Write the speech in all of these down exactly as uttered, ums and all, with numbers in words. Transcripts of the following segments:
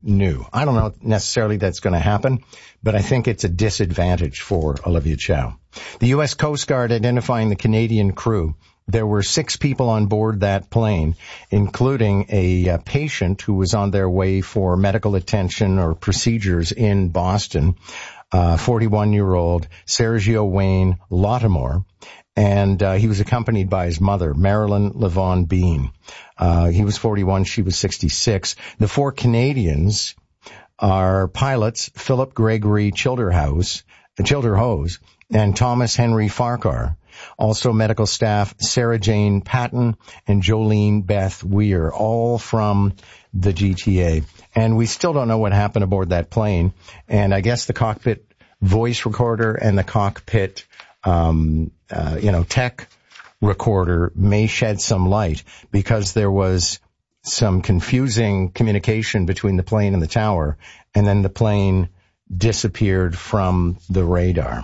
new. I don't know necessarily that's going to happen, but I think it's a disadvantage for Olivia Chow. The U S Coast Guard identifying the Canadian crew. There were six people on board that plane, including a uh, patient who was on their way for medical attention or procedures in Boston, uh, forty-one-year-old Sergio Wayne Lottimore, and uh, he was accompanied by his mother, Marilyn Levon Bean. Uh, he was forty-one, she was sixty-six. The four Canadians are pilots Philip Gregory Childerhouse, Childerhose, and Thomas Henry Farquhar. Also medical staff Sarah Jane Patton and Jolene Beth Weir, all from the G T A. And we still don't know what happened aboard that plane. And I guess the cockpit voice recorder and the cockpit, um, uh, you know, tech recorder may shed some light, because there was some confusing communication between the plane and the tower, and then the plane disappeared from the radar.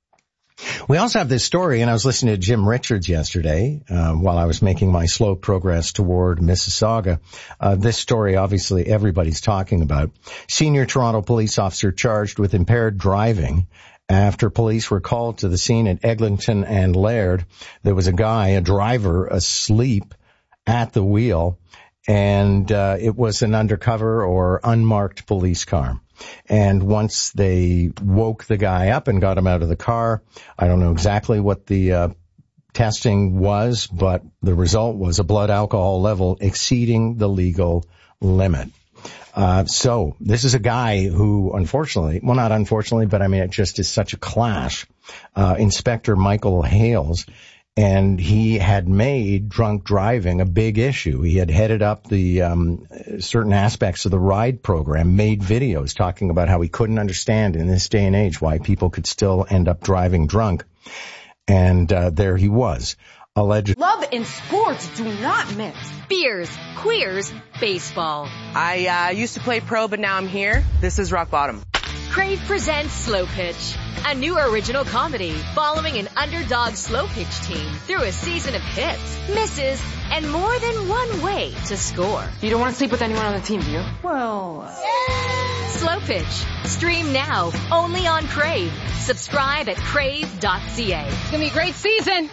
We also have this story, and I was listening to Jim Richards yesterday uh, while I was making my slow progress toward Mississauga. Uh, this story, obviously, everybody's talking about. Senior Toronto police officer charged with impaired driving after police were called to the scene at Eglinton and Laird. There was a guy, a driver, asleep at the wheel, and uh, it was an undercover or unmarked police car. And once they woke the guy up and got him out of the car, I don't know exactly what the uh, testing was, but the result was a blood alcohol level exceeding the legal limit. Uh, so this is a guy who, unfortunately, well, not unfortunately, but I mean, it just is such a clash. Uh, Inspector Michael Hales, and he had made drunk driving a big issue. He had headed up the um certain aspects of the RIDE program, made videos talking about how he couldn't understand in this day and age why people could still end up driving drunk. And uh, there he was, allegedly. Love and sports do not mix. Beers, queers, baseball. I uh, used to play pro, but now I'm here. This is rock bottom. Crave presents Slow Pitch, a new original comedy following an underdog slow pitch team through a season of hits, misses, and more than one way to score. You don't want to sleep with anyone on the team, do you? Well, uh... Slow Pitch. Stream now, only on Crave. Subscribe at crave dot c a. It's going to be a great season.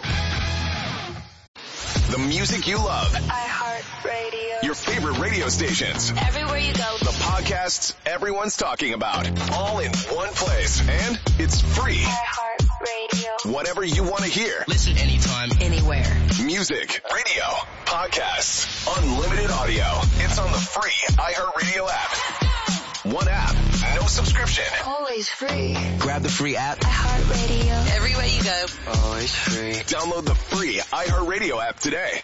The music you love. iHeartRadio. Your favorite radio stations. Everywhere you go. The podcasts everyone's talking about. All in one place. And it's free. iHeartRadio. Whatever you want to hear. Listen anytime, anywhere. Music, radio, podcasts, unlimited audio. It's on the free iHeartRadio app. One app, no subscription. Always free. Grab the free app. iHeartRadio. Everywhere you go. Always free. Download the free iHeartRadio app today.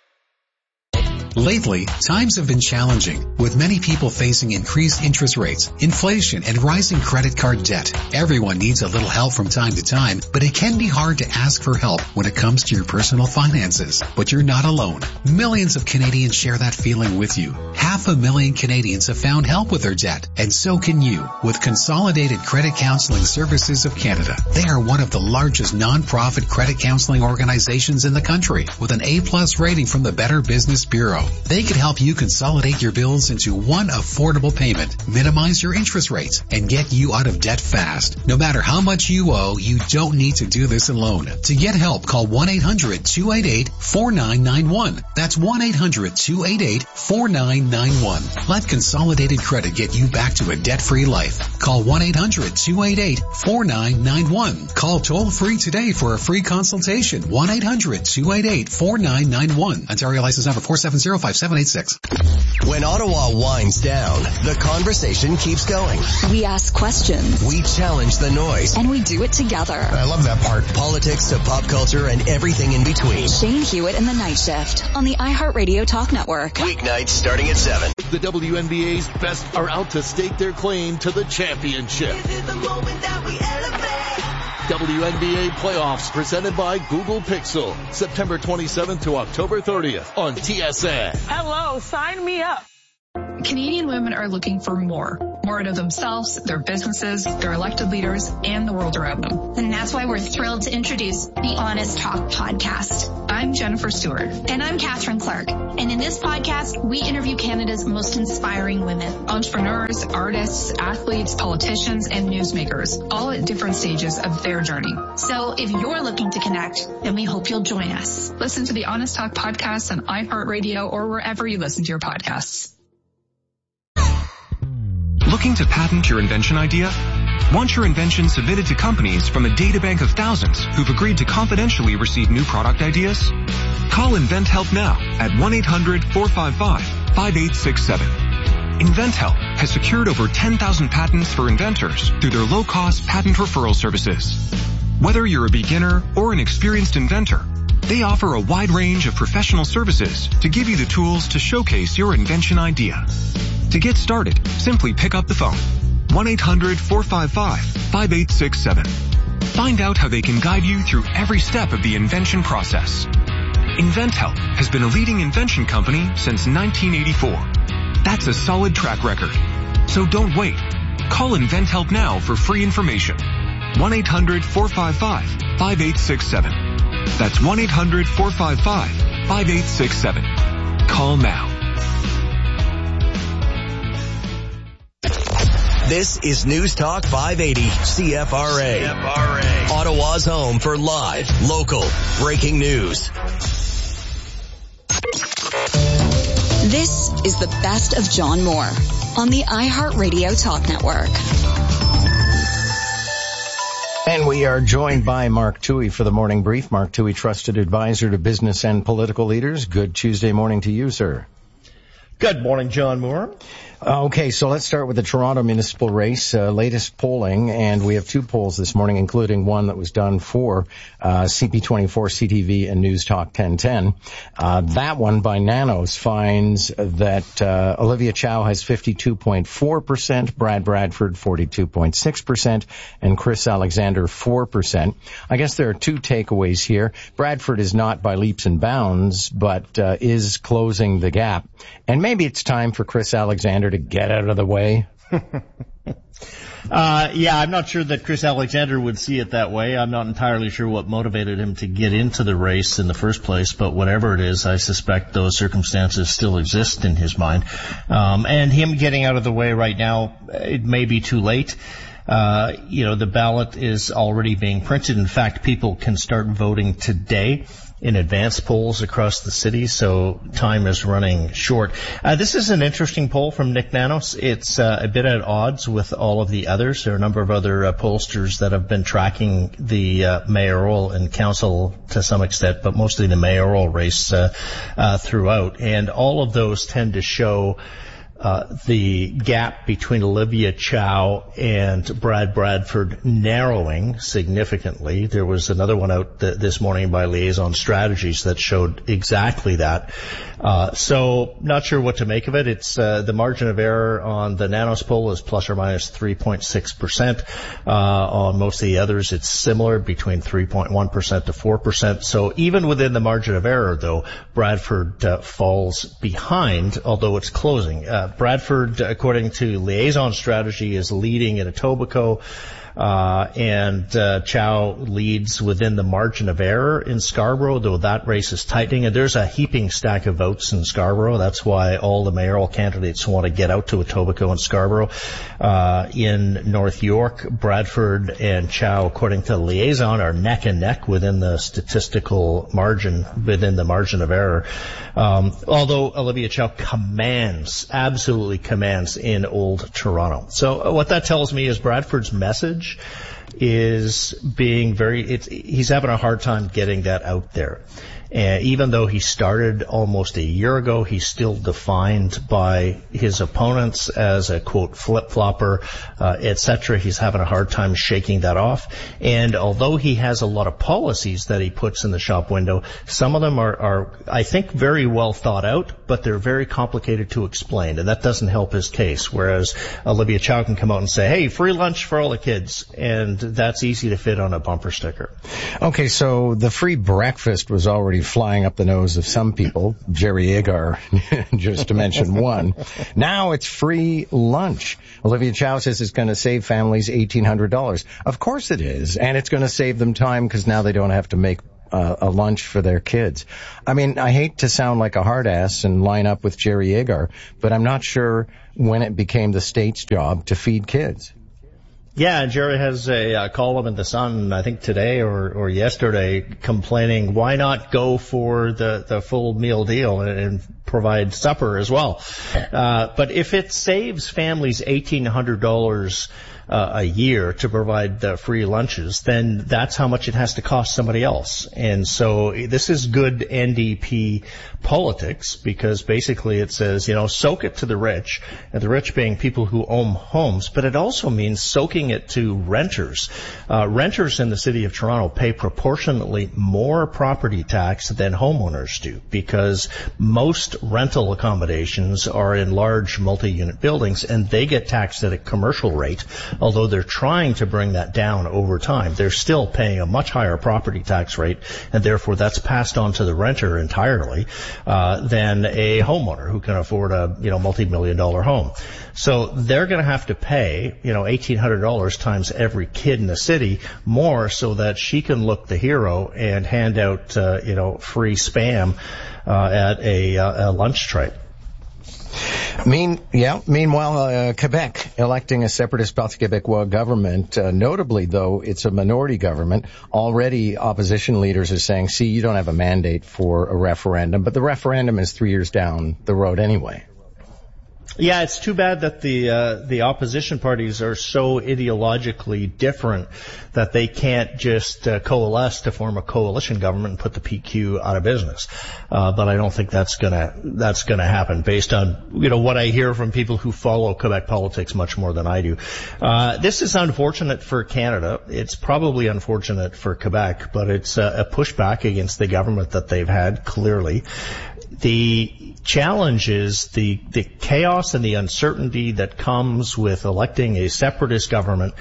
Lately, times have been challenging, with many people facing increased interest rates, inflation, and rising credit card debt. Everyone needs a little help from time to time, but it can be hard to ask for help when it comes to your personal finances. But you're not alone. Millions of Canadians share that feeling with you. Half a million Canadians have found help with their debt, and so can you, with Consolidated Credit Counseling Services of Canada. They are one of the largest non-profit credit counseling organizations in the country, with an A-plus rating from the Better Business Bureau. They can help you consolidate your bills into one affordable payment, minimize your interest rates, and get you out of debt fast. No matter how much you owe, you don't need to do this alone. To get help, call one eight hundred two eight eight four nine nine one. That's one eight hundred two eight eight four nine nine one. Let Consolidated Credit get you back to a debt-free life. Call one eight hundred two eight eight four nine nine one. Call toll-free today for a free consultation. one eight hundred two eight eight four nine nine one. Ontario license number four seven zero five seven eight six. When Ottawa winds down, the conversation keeps going. We ask questions. We challenge the noise. And we do it together. I love that part. Politics to pop culture and everything in between. Shane Hewitt in the Night Shift on the iHeartRadio Talk Network. Weeknights starting at seven. The W N B A's best are out to stake their claim to the championship. This is the moment that we elevate. W N B A playoffs presented by Google Pixel, September twenty-seventh to October thirtieth on T S N. Hello, sign me up. Canadian women are looking for more. More out of themselves, their businesses, their elected leaders, and the world around them. And that's why we're thrilled to introduce the Honest Talk podcast. I'm Jennifer Stewart. And I'm Catherine Clark. And in this podcast, we interview Canada's most inspiring women. Entrepreneurs, artists, athletes, politicians, and newsmakers, all at different stages of their journey. So if you're looking to connect, then we hope you'll join us. Listen to the Honest Talk podcast on iHeartRadio or wherever you listen to your podcasts. Looking to patent your invention idea? Want your invention submitted to companies from a databank of thousands who've agreed to confidentially receive new product ideas? Call InventHelp now at one eight hundred four five five five eight six seven. InventHelp has secured over ten thousand patents for inventors through their low-cost patent referral services. Whether you're a beginner or an experienced inventor, they offer a wide range of professional services to give you the tools to showcase your invention idea. To get started, simply pick up the phone. one eight hundred four five five five eight six seven. Find out how they can guide you through every step of the invention process. InventHelp has been a leading invention company since nineteen eighty-four. That's a solid track record. So don't wait. Call InventHelp now for free information. one eight hundred four five five five eight six seven. That's one eight hundred four five five five eight six seven. Call now. This is News Talk five eighty C F R A. C F R A. Ottawa's home for live, local, breaking news. This is the best of John Moore on the iHeartRadio Talk Network. And we are joined by Mark Toohey for the morning brief. Mark Toohey, trusted advisor to business and political leaders. Good Tuesday morning to you, sir. Good morning, John Moore. Okay, so let's start with the Toronto municipal race, uh, latest polling, and we have two polls this morning, including one that was done for uh, C P twenty-four, C T V, and News Talk ten ten. Uh, that one by Nanos finds that uh, Olivia Chow has fifty-two point four percent, Brad Bradford forty-two point six percent, and Chris Alexander four percent. I guess there are two takeaways here. Bradford is not by leaps and bounds, but uh, is closing the gap. And maybe it's time for Chris Alexander to get out of the way. uh, yeah, I'm not sure that Chris Alexander would see it that way. I'm not entirely sure what motivated him to get into the race in the first place, but whatever it is, I suspect those circumstances still exist in his mind. Um, and him getting out of the way right now, it may be too late. Uh, you know, the ballot is already being printed. In fact, people can start voting today in advance polls across the city, so time is running short. Uh, this is an interesting poll from Nick Nanos. It's uh, a bit at odds with all of the others. There are a number of other uh, pollsters that have been tracking the uh, mayoral and council to some extent, but mostly the mayoral race uh, uh, throughout. And all of those tend to show Uh, the gap between Olivia Chow and Brad Bradford narrowing significantly. There was another one out th- this morning by Liaison Strategies that showed exactly that. Uh, so not sure what to make of it. It's, uh, the margin of error on the Nanos poll is plus or minus three point six percent. Uh, on most of the others, it's similar between three point one percent to four percent. So even within the margin of error, though, Bradford uh, falls behind, although it's closing. Uh, Bradford, according to Liaison Strategy, is leading in Etobicoke, uh, and uh, Chow leads within the margin of error in Scarborough, though that race is tightening. And there's a heaping stack of votes in Scarborough. That's why all the mayoral candidates want to get out to Etobicoke and Scarborough. Uh, in North York, Bradford and Chow, according to Liaison, are neck and neck within the statistical margin, within the margin of error. Um, although Olivia Chow commands, absolutely commands in Old Toronto. So what that tells me is Bradford's message is being very, it's, he's having a hard time getting that out there. And even though he started almost a year ago, he's still defined by his opponents as a, quote, flip-flopper, uh, et cetera. He's having a hard time shaking that off. And although he has a lot of policies that he puts in the shop window, some of them are, are, I think, very well thought out, but they're very complicated to explain. And that doesn't help his case. Whereas Olivia Chow can come out and say, hey, free lunch for all the kids. And that's easy to fit on a bumper sticker. Okay, so the free breakfast was already flying up the nose of some people, Jerry Agar, just to mention one. Now it's free lunch. Olivia Chow says it's going to save families eighteen hundred dollars. Of course it is, and it's going to save them time because now they don't have to make uh, a lunch for their kids. I mean, I hate to sound like a hard ass and line up with Jerry Agar, but I'm not sure when it became the state's job to feed kids. Yeah, Jerry has a uh, column in the Sun, I think today or, or yesterday, complaining why not go for the, the full meal deal and, and provide supper as well. Uh, but if it saves families eighteen hundred dollars uh, a year to provide the free lunches, then that's how much it has to cost somebody else. And so this is good N D P politics, because basically it says, you know, soak it to the rich, and the rich being people who own homes, but it also means soaking it to renters. Uh, renters in the city of Toronto pay proportionately more property tax than homeowners do, because most rental accommodations are in large multi-unit buildings, and they get taxed at a commercial rate, although they're trying to bring that down over time. They're still paying a much higher property tax rate, and therefore that's passed on to the renter entirely, uh, than a homeowner who can afford a, you know, multi-million dollar home. So they're going to have to pay, you know, eighteen hundred dollars times every kid in the city more, so that she can look the hero and hand out, uh, you know, free Spam uh, at a, uh, a lunch tray. Mean, yeah. Meanwhile, uh, Quebec electing a separatist Parti Québécois government. Uh, notably, though, it's a minority government. Already, opposition leaders are saying, "See, you don't have a mandate for a referendum," but the referendum is three years down the road anyway. Yeah, it's too bad that the uh, the opposition parties are so ideologically different that they can't just uh, coalesce to form a coalition government and put the P Q out of business. Uh, but I don't think that's gonna that's gonna happen, based on, you know, what I hear from people who follow Quebec politics much more than I do. Uh, this is unfortunate for Canada. It's probably unfortunate for Quebec, but it's uh, a pushback against the government that they've had, clearly. The challenge is the, the chaos and the uncertainty that comes with electing a separatist government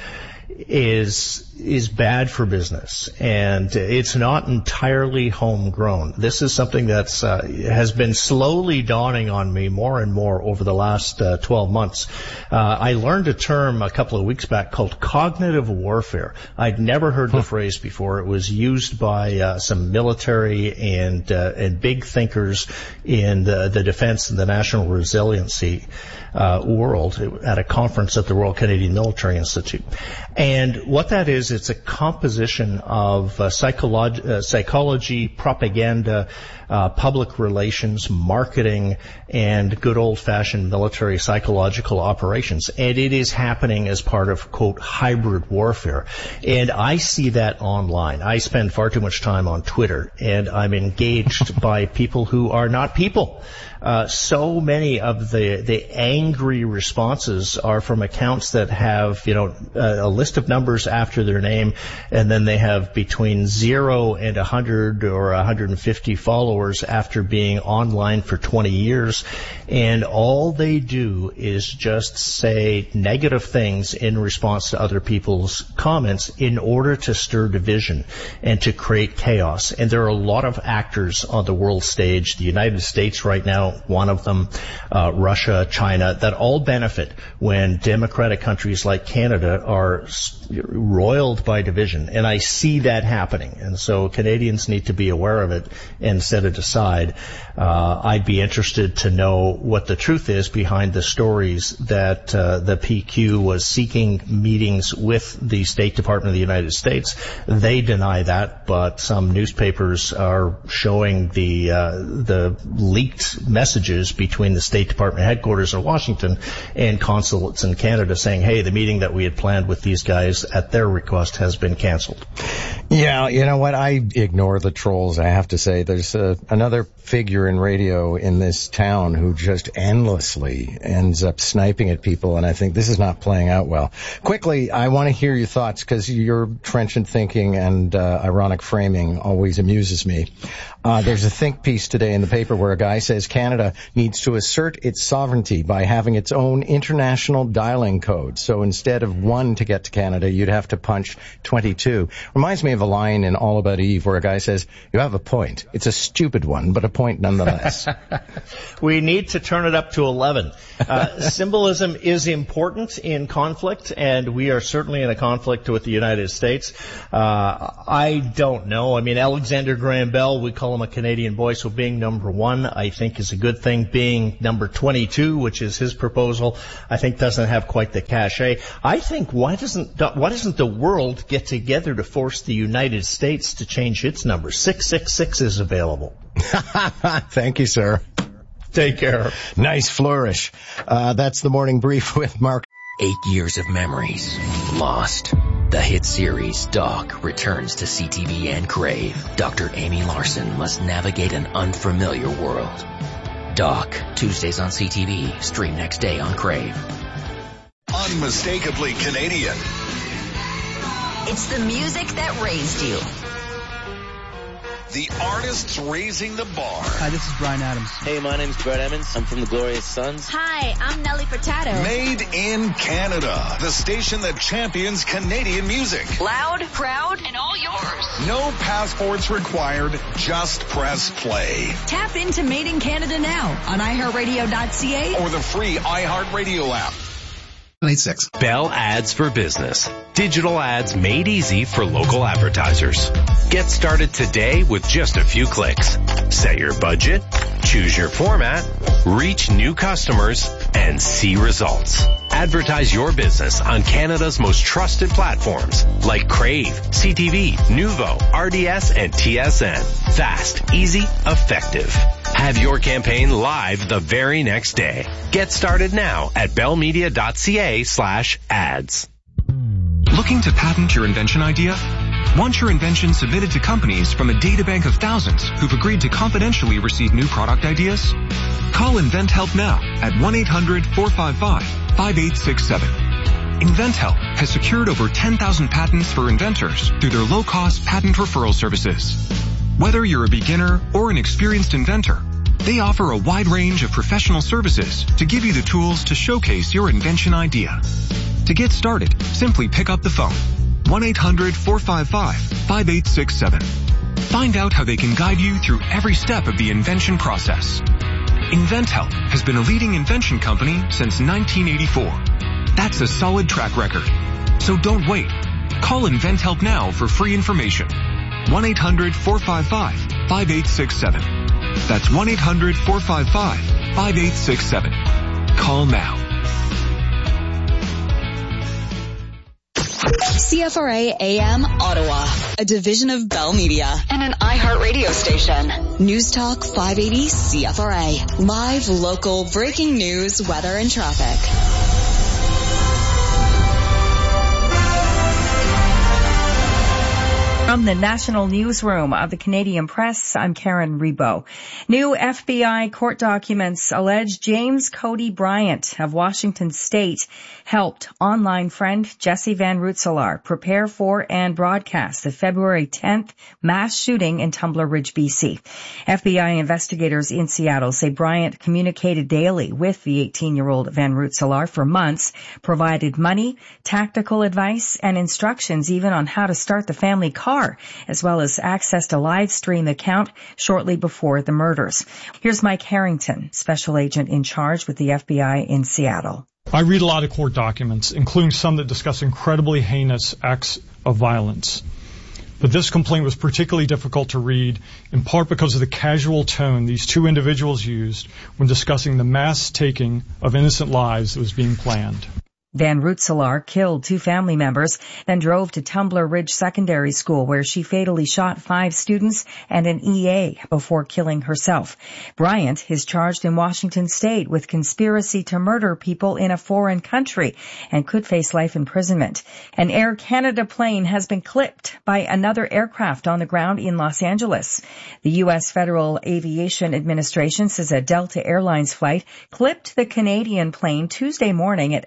is is bad for business, and it's not entirely homegrown. This is something that's uh, has been slowly dawning on me more and more over the last uh, twelve months. Uh, I learned a term a couple of weeks back called cognitive warfare. I'd never heard the phrase before. It was used by uh, some military and uh, and big thinkers in the, the defense and the national resiliency uh, world at a conference at the Royal Canadian Military Institute. And what that is, it's a composition of uh, psychology, uh, psychology, propaganda, uh, public relations, marketing, and good old-fashioned military psychological operations. And it is happening as part of, quote, hybrid warfare. And I see that online. I spend far too much time on Twitter, and I'm engaged by people who are not people. Uh, so many of the, the angry responses are from accounts that have, you know, a, a list of numbers after their name, and then they have between zero and a hundred or a hundred and fifty followers after being online for twenty years. And all they do is just say negative things in response to other people's comments in order to stir division and to create chaos. And there are a lot of actors on the world stage, the United States right now, one of them, uh, Russia, China, that all benefit when democratic countries like Canada are roiled by division. And I see that happening. And so Canadians need to be aware of it and set it aside. Uh, I'd be interested to know what the truth is behind the stories that uh, the P Q was seeking meetings with the State Department of the United States. They deny that, but some newspapers are showing the uh, the leaked messages between the State Department headquarters in Washington and consulates in Canada saying, hey, the meeting that we had planned with these guys at their request has been canceled. Yeah, you know what? I ignore the trolls, I have to say. There's uh, another figure in radio in this town who just endlessly ends up sniping at people, and I think this is not playing out well. Quickly, I want to hear your thoughts, because your trenchant thinking and uh, ironic framing always amuses me. Uh, there's a think piece today in the paper where a guy says Canada needs to assert its sovereignty by having its own international dialing code. So instead of one to get to Canada, you'd have to punch twenty-two. Reminds me of a line in All About Eve where a guy says, you have a point. It's a stupid one, but a point nonetheless. We need to turn it up to eleven. Uh, symbolism is important in conflict, and we are certainly in a conflict with the United States. Uh, I don't know. I mean, Alexander Graham Bell, we call him a Canadian boy, so being number one, I think, is a good thing. Being number twenty-two, which is his proposal, I think doesn't have quite the cachet. I think, why doesn't, why doesn't the world get together to force the United States to change its number? six six six is available. Thank you, sir. Take care. Nice flourish. Uh, that's the morning brief with Mark. Eight years of memories lost. The hit series Doc returns to C T V and Crave. Doctor Amy Larson must navigate an unfamiliar world. Doc, Tuesdays on C T V, stream next day on Crave. Unmistakably Canadian. It's the music that raised you. The artists raising the bar. Hi, this is Bryan Adams. Hey, my name's Brett Emmons. I'm from the Glorious Sons. Hi, I'm Nelly Furtado. Made in Canada. The station that champions Canadian music. Loud, proud, and all yours. No passports required. Just press play. Tap into Made in Canada now on i heart radio dot c a or the free iHeartRadio app. eighty-six Bell Ads for Business. Digital ads made easy for local advertisers. Get started today with just a few clicks. Set your budget, choose your format, reach new customers, and see results. Advertise your business on Canada's most trusted platforms like Crave, C T V, Nuvo, R D S, and T S N. Fast, easy, effective. Have your campaign live the very next day. Get started now at bellmedia dot c a slash ads. Looking to patent your invention idea? Want your invention submitted to companies from a databank of thousands who've agreed to confidentially receive new product ideas? Call InventHelp now at one eight hundred four five five five eight six seven. InventHelp has secured over ten thousand patents for inventors through their low-cost patent referral services. Whether you're a beginner or an experienced inventor, they offer a wide range of professional services to give you the tools to showcase your invention idea. To get started, simply pick up the phone. one eight hundred four five five five eight six seven. Find out how they can guide you through every step of the invention process. InventHelp has been a leading invention company since nineteen eighty-four. That's a solid track record. So don't wait. Call InventHelp now for free information. one eight hundred four five five five eight six seven. That's one eight hundred four five five five eight six seven. Call now. C F R A A M Ottawa, a division of Bell Media and an iHeart radio station. News Talk five eighty C F R A. Live, local, breaking news, weather, and traffic. From the National Newsroom of the Canadian Press, I'm Karen Rebo. New F B I court documents allege James Cody Bryant of Washington State helped online friend Jesse Van Rootselaar prepare for and broadcast the February tenth mass shooting in Tumbler Ridge, B C. F B I investigators in Seattle say Bryant communicated daily with the eighteen-year-old Van Rootselaar for months, provided money, tactical advice, and instructions even on how to start the family car, as well as accessed a live stream account shortly before the murders. Here's Mike Harrington, special agent in charge with the F B I in Seattle. I read a lot of court documents, including some that discuss incredibly heinous acts of violence. But this complaint was particularly difficult to read, in part because of the casual tone these two individuals used when discussing the mass taking of innocent lives that was being planned. Van Rootselaar killed two family members, then drove to Tumbler Ridge Secondary School where she fatally shot five students and an E A before killing herself. Bryant is charged in Washington State with conspiracy to murder people in a foreign country and could face life imprisonment. An Air Canada plane has been clipped by another aircraft on the ground in Los Angeles. The U S Federal Aviation Administration says a Delta Airlines flight clipped the Canadian plane Tuesday morning at L A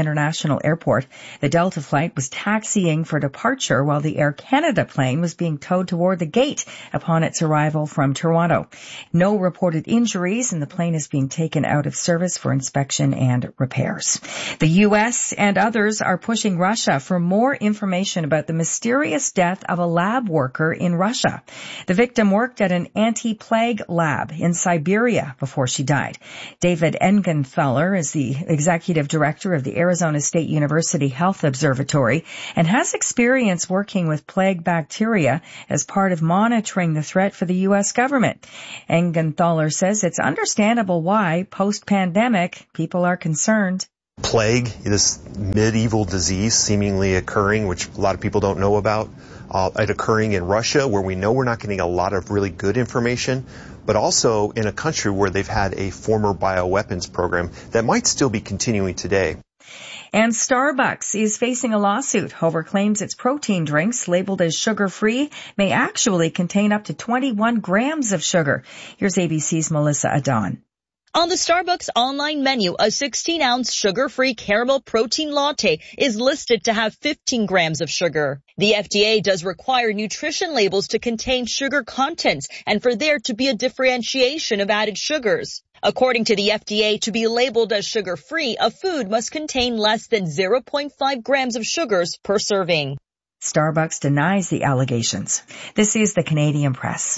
International Airport. The Delta flight was taxiing for departure while the Air Canada plane was being towed toward the gate upon its arrival from Toronto. No reported injuries, and the plane is being taken out of service for inspection and repairs. The U S and others are pushing Russia for more information about the mysterious death of a lab worker in Russia. The victim worked at an anti-plague lab in Siberia before she died. David Engenthaler is the executive director of the Arizona State University Health Observatory and has experience working with plague bacteria as part of monitoring the threat for the U S government. Engenthaler says it's understandable why, post-pandemic, people are concerned. Plague, this medieval disease seemingly occurring, which a lot of people don't know about, uh, it occurring in Russia, where we know we're not getting a lot of really good information, but also in a country where they've had a former bioweapons program that might still be continuing today. And Starbucks is facing a lawsuit over claims its protein drinks labeled as sugar-free may actually contain up to twenty-one grams of sugar. Here's A B C's Melissa Adon. On the Starbucks online menu, a sixteen ounce sugar-free caramel protein latte is listed to have fifteen grams of sugar. The F D A does require nutrition labels to contain sugar contents and for there to be a differentiation of added sugars. According to the F D A, to be labeled as sugar-free, a food must contain less than zero point five grams of sugars per serving. Starbucks denies the allegations. This is the Canadian Press.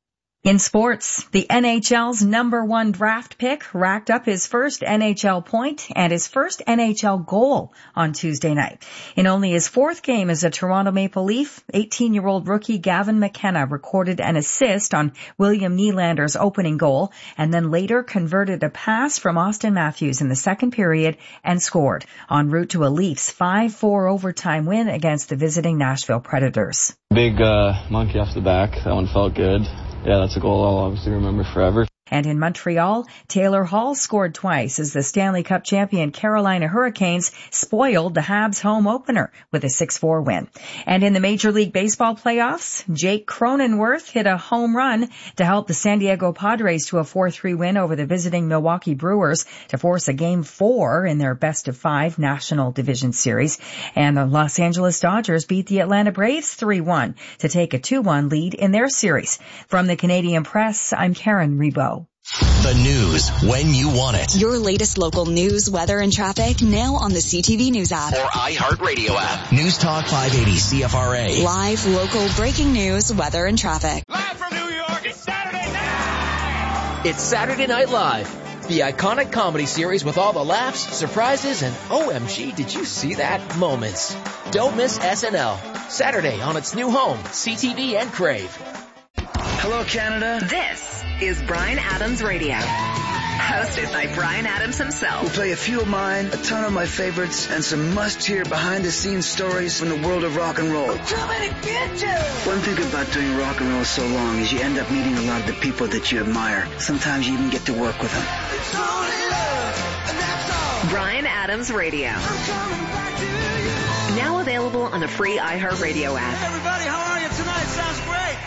In sports, the N H L's number one draft pick racked up his first N H L point and his first N H L goal on Tuesday night. In only his fourth game as a Toronto Maple Leaf, eighteen-year-old rookie Gavin McKenna recorded an assist on William Nylander's opening goal and then later converted a pass from Austin Matthews in the second period and scored, en route to a Leafs five four overtime win against the visiting Nashville Predators. Big uh, monkey off the back. That one felt good. Yeah, that's a goal I'll obviously remember forever. And in Montreal, Taylor Hall scored twice as the Stanley Cup champion Carolina Hurricanes spoiled the Habs home opener with a six four win. And in the Major League Baseball playoffs, Jake Cronenworth hit a home run to help the San Diego Padres to a four three win over the visiting Milwaukee Brewers to force a game four in their best of five National Division Series. And the Los Angeles Dodgers beat the Atlanta Braves three one to take a two one lead in their series. From the Canadian Press, I'm Karen Rebo. The news when you want it. Your latest local news, weather, and traffic now on the C T V News app. Or iHeartRadio app. News Talk five eighty C F R A. Live, local, breaking news, weather, and traffic. Live from New York, it's Saturday night! It's Saturday Night Live, the iconic comedy series with all the laughs, surprises, and O M G, did you see that moments. Don't miss S N L. Saturday on its new home, C T V and Crave. Hello, Canada. This is Bryan Adams Radio, hosted by Bryan Adams himself. We'll play a few of mine, a ton of my favorites, and some must-hear behind-the-scenes stories from the world of rock and roll. I'm coming to get you! One thing about doing rock and roll so long is you end up meeting a lot of the people that you admire. Sometimes you even get to work with them. It's only love, and that's all. Bryan Adams Radio. I'm coming back to you. Now available on the free iHeartRadio app. Hey everybody, how are you tonight? Sounds great.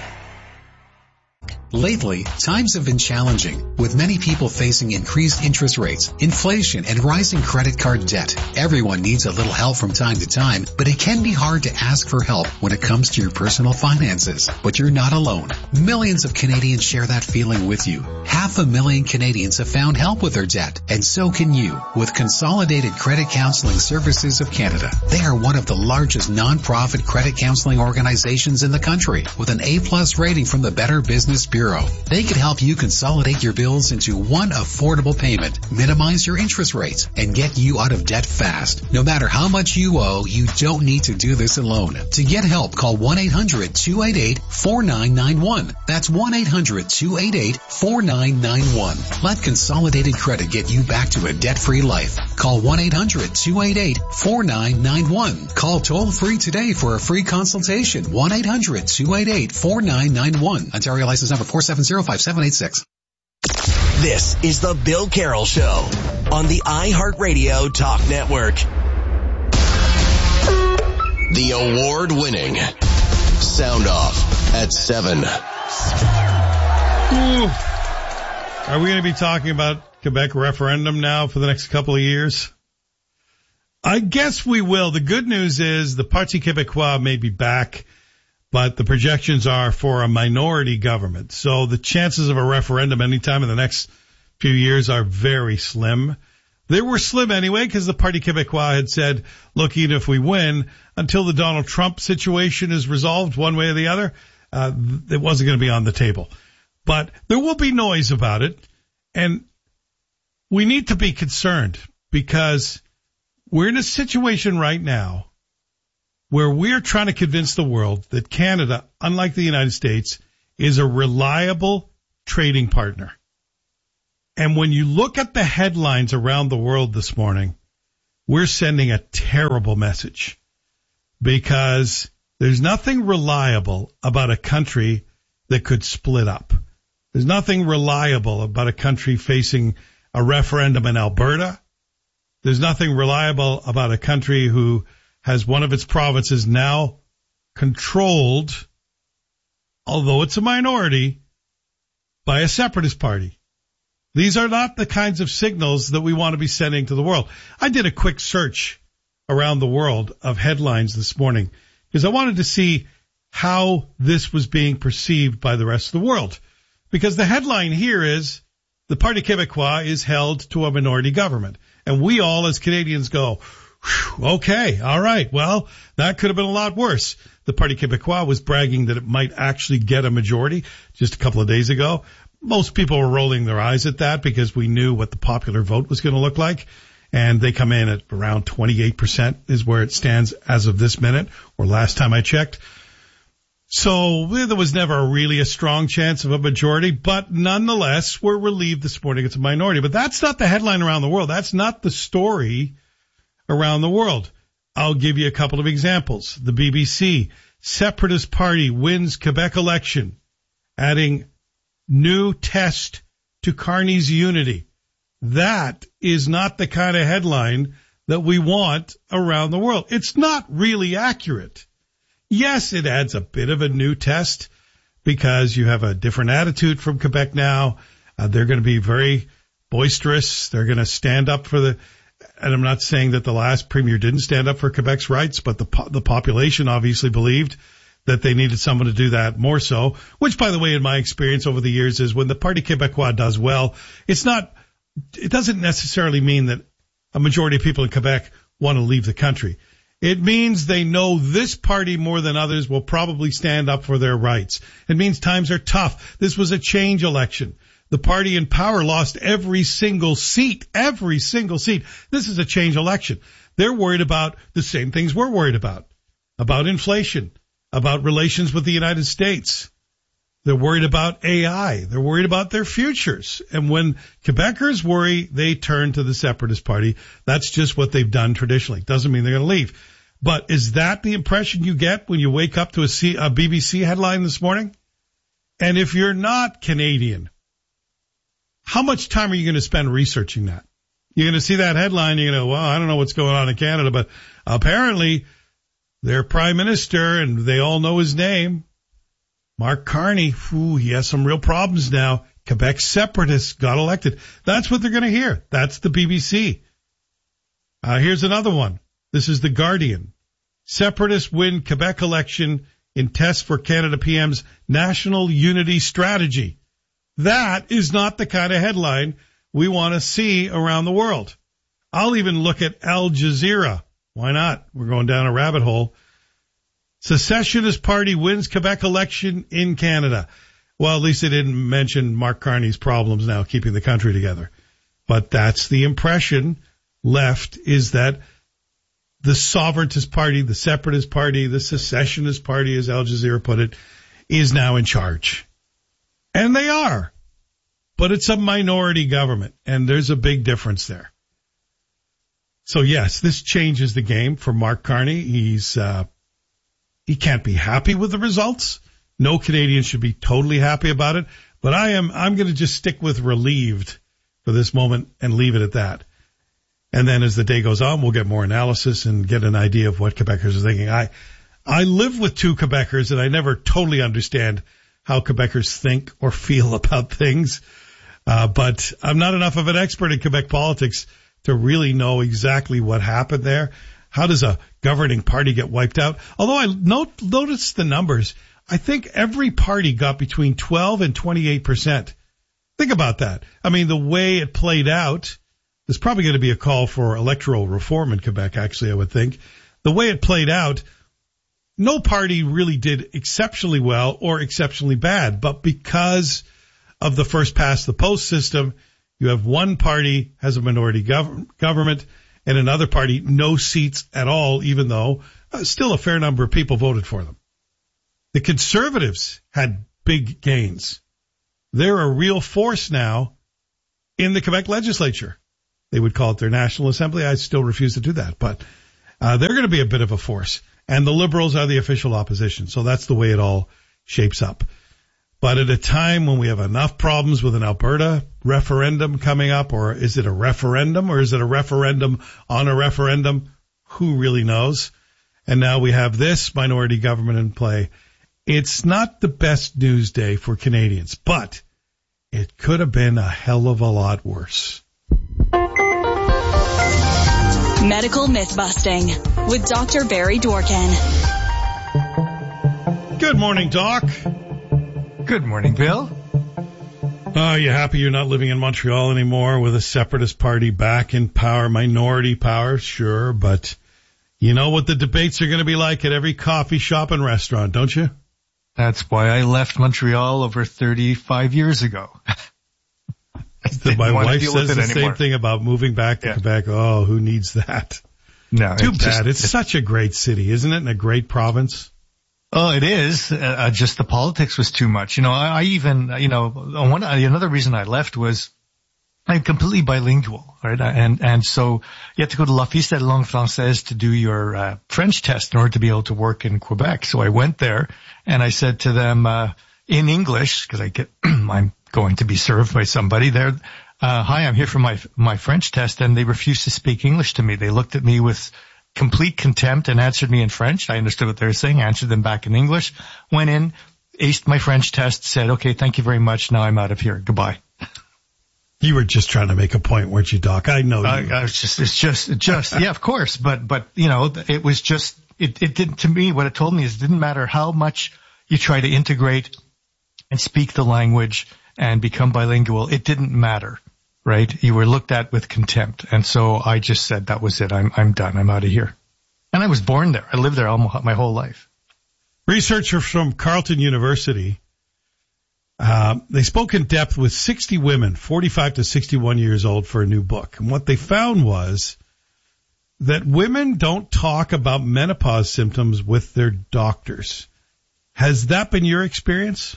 Lately, times have been challenging, with many people facing increased interest rates, inflation, and rising credit card debt. Everyone needs a little help from time to time, but it can be hard to ask for help when it comes to your personal finances. But you're not alone. Millions of Canadians share that feeling with you. Half a million Canadians have found help with their debt, and so can you with Consolidated Credit Counseling Services of Canada. They are one of the largest non-profit credit counseling organizations in the country, with an A-plus rating from the Better Business Bureau. They can help you consolidate your bills into one affordable payment, minimize your interest rates, and get you out of debt fast. No matter how much you owe, you don't need to do this alone. To get help, call one eight hundred two eight eight four nine nine one. That's one eight hundred two eight eight four nine nine one. Let Consolidated Credit get you back to a debt-free life. Call one eight hundred two eight eight four nine nine one. Call toll-free today for a free consultation. one eight hundred two eight eight four nine nine one. Ontario license number four seven zero five seven eight six. This is the Bill Carroll Show on the iHeartRadio Talk Network. The award-winning Sound Off at seven. Ooh. Are we going to be talking about Quebec referendum now for the next couple of years? I guess we will. The good news is the Parti Québécois may be back, but the projections are for a minority government. So the chances of a referendum anytime in the next few years are very slim. They were slim anyway because the Parti Québécois had said, look, even if we win, until the Donald Trump situation is resolved one way or the other, uh, it wasn't going to be on the table. But there will be noise about it, and we need to be concerned because we're in a situation right now where we're trying to convince the world that Canada, unlike the United States, is a reliable trading partner. And when you look at the headlines around the world this morning, we're sending a terrible message because there's nothing reliable about a country that could split up. There's nothing reliable about a country facing a referendum in Alberta. There's nothing reliable about a country who has one of its provinces now controlled, although it's a minority, by a separatist party. These are not the kinds of signals that we want to be sending to the world. I did a quick search around the world of headlines this morning because I wanted to see how this was being perceived by the rest of the world. Because the headline here is the Parti Québécois is held to a minority government. And we all as Canadians go, okay, all right, well, that could have been a lot worse. The Parti Québécois was bragging that it might actually get a majority just a couple of days ago. Most people were rolling their eyes at that because we knew what the popular vote was going to look like. And they come in at around twenty-eight percent is where it stands as of this minute, or last time I checked. So there was never really a strong chance of a majority, but nonetheless, we're relieved this morning it's a minority. But that's not the headline around the world. That's not the story around the world. I'll give you a couple of examples. The B B C, Separatist Party wins Quebec election, adding new test to Carney's unity. That is not the kind of headline that we want around the world. It's not really accurate. Yes, it adds a bit of a new test because you have a different attitude from Quebec now. Uh, they're going to be very boisterous. They're going to stand up for the, and I'm not saying that the last premier didn't stand up for Quebec's rights, but the the population obviously believed that they needed someone to do that more so, which, by the way, in my experience over the years is when the Parti Québécois does well, it's not, it doesn't necessarily mean that a majority of people in Quebec want to leave the country. It means they know this party more than others will probably stand up for their rights. It means times are tough. This was a change election. The party in power lost every single seat, every single seat. This is a change election. They're worried about the same things we're worried about, about inflation, about relations with the United States. They're worried about A I. They're worried about their futures. And when Quebecers worry, they turn to the Separatist Party. That's just what they've done traditionally. Doesn't mean they're going to leave. But is that the impression you get when you wake up to a, C, a B B C headline this morning? And if you're not Canadian, how much time are you going to spend researching that? You're going to see that headline, you're going to go, well, I don't know what's going on in Canada, but apparently their prime minister, and they all know his name, Mark Carney, ooh, he has some real problems now. Quebec separatists got elected. That's what they're going to hear. That's the B B C. Uh, here's another one. This is The Guardian. Separatists win Quebec election in test for Canada P M's national unity strategy. That is not the kind of headline we want to see around the world. I'll even look at Al Jazeera. Why not? We're going down a rabbit hole. Secessionist Party wins Quebec election in Canada. Well, at least they didn't mention Mark Carney's problems now keeping the country together. But that's the impression left, is that the Sovereigntist Party, the Separatist Party, the Secessionist Party, as Al Jazeera put it, is now in charge. And they are. But it's a minority government, and there's a big difference there. So, yes, this changes the game for Mark Carney. He's uh he can't be happy with the results. No Canadian should be totally happy about it. But I am I'm going to just stick with relieved for this moment and leave it at that. And then as the day goes on, we'll get more analysis and get an idea of what Quebecers are thinking. I I live with two Quebecers, and I never totally understand how Quebecers think or feel about things. Uh, but I'm not enough of an expert in Quebec politics to really know exactly what happened there. How does a governing party get wiped out? Although I note, noticed the numbers, I think every party got between twelve and twenty-eight percent. Think about that. I mean, the way it played out, there's probably going to be a call for electoral reform in Quebec, actually, I would think. The way it played out, no party really did exceptionally well or exceptionally bad, but because of the first past the post system, you have one party has a minority gov- government and another party no seats at all, even though uh, still a fair number of people voted for them. The Conservatives had big gains. They're a real force now in the Quebec legislature. They would call it their National Assembly. I still refuse to do that, but uh, they're going to be a bit of a force. And the Liberals are the official opposition. So that's the way it all shapes up. But at a time when we have enough problems with an Alberta referendum coming up, or is it a referendum or is it a referendum on a referendum? Who really knows? And now we have this minority government in play. It's not the best news day for Canadians, but it could have been a hell of a lot worse. Medical myth-busting with Doctor Barry Dorkin. Good morning, Doc. Good morning, Bill. Oh, you happy you're not living in Montreal anymore with a separatist party back in power, minority power? Sure, but you know what the debates are going to be like at every coffee shop and restaurant, don't you? That's why I left Montreal over thirty-five years ago. My wife says the same thing about moving back to yeah. Quebec. Oh, who needs that? No, Too it's bad. Just, it's, it's such a great city, isn't it? And a great province. Oh, it is. Uh, just the politics was too much. You know, I, I even, you know, one, another reason I left was I'm completely bilingual, right? And, and so you have to go to L'Office de langue française to do your uh, French test in order to be able to work in Quebec. So I went there and I said to them, uh, in English, cause I get, I'm going to be served by somebody there. Uh, hi, I'm here for my, my French test. And they refused to speak English to me. They looked at me with complete contempt and answered me in French. I understood what they were saying, answered them back in English, went in, aced my French test, said, okay, thank you very much. Now I'm out of here. Goodbye. You were just trying to make a point, weren't you, Doc? I know you. I, I was just, it's just, just, yeah, of course. But, but, you know, it was just, it, it didn't, to me, what it told me is it didn't matter how much you try to integrate and speak the language and become bilingual. It didn't matter, right? You were looked at with contempt. And so I just said, that was it. I'm, I'm done. I'm out of here. And I was born there. I lived there all my whole life. Researchers from Carleton University, uh, they spoke in depth with sixty women, forty-five to sixty-one years old, for a new book. And what they found was that women don't talk about menopause symptoms with their doctors. Has that been your experience?